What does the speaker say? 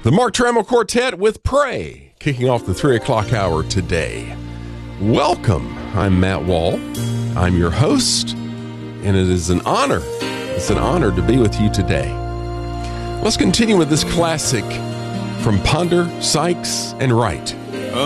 The Mark Trammell Quartet with Pray, kicking off the 3 o'clock hour today. Welcome. I'm Matt Wall. I'm your host, and it is an honor. It's an honor to be with you today. Let's continue with this classic from Ponder, Sykes, and Wright.